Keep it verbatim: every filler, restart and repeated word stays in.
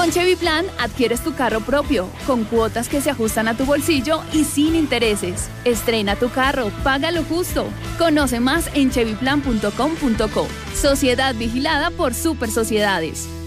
Con Chevy Plan adquieres tu carro propio, con cuotas que se ajustan a tu bolsillo y sin intereses. Estrena tu carro, paga lo justo. Conoce más en chevy plan punto com punto co. Sociedad vigilada por Super Sociedades.